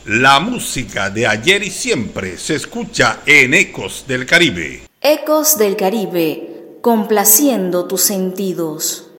La música de ayer y siempre se escucha en Ecos del Caribe. Ecos del Caribe, complaciendo tus sentidos.